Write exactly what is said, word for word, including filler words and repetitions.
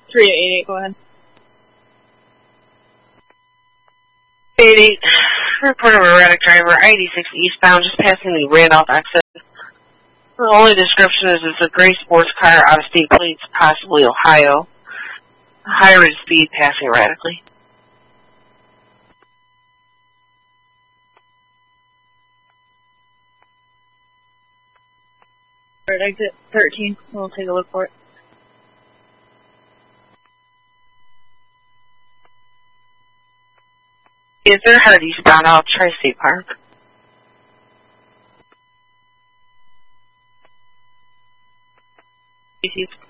three eight eight, go ahead. eight eight, report of erratic driver, I eighty-six eastbound, just passing the Randolph exit. The only description is it's a gray sports car, out-of-state plates, possibly Ohio. High rate of speed, passing erratically. Alright, exit thirteen, we'll take a look for it. Is there headed eastbound out Tri-State Park? He's